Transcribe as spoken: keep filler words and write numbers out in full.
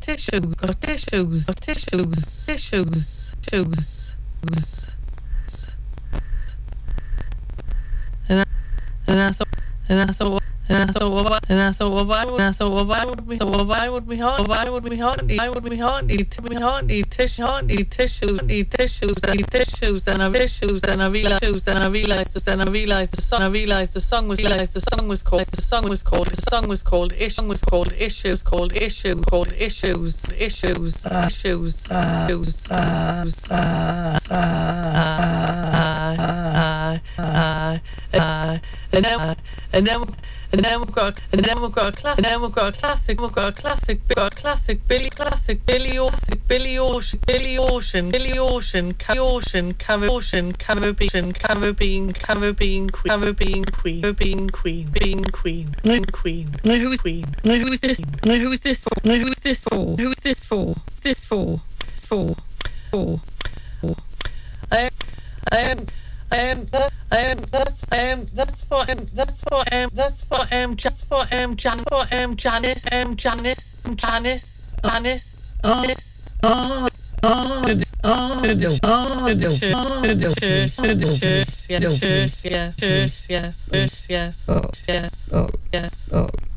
tissues, got tissues, got tissues, tissues, tissues, and I, and I thought, and I thought. And I thought, well, why, and I thought, well, why would, and I thought, well, why would we, well, why would we haunt, why would we haunt, why would we haunt, need to be haunt, need tissue, haunt, need tissues, need tissues, need tissues, and I tissues, and I realized, and I realized, and I realized the song, I realized the song was, realized the song was called, the song was called, the song was called, the song was called issues, called issue, called issues, issues, issues, issues, and then, and then. And then we've got, and then we've got a classic, and then we've got a classic, we've got a classic, we've got a classic, Billy, classic, Billy Ocean, Billy Ocean, Billy Ocean, Billy Ocean, Ocean, Caribbean, Caribbean, Caribbean, Caribbean, Caribbean Queen, Caribbean Queen, Bean Queen, Bean Queen, no who's Queen, no who's this, no who's this for, no who's this for, who's this for, this for, for, for, for. I, I am. Um, that, um, that's, um, that's for, um, that's for, um, that's for, um, just for, um, Jan, for, um, Janice, um, Janice, Janice, Janice, Janice, oh, oh, oh, oh, the church, the church, the church, yes, church, yes, church, yes, church, yes, yes, yes, yes, yes,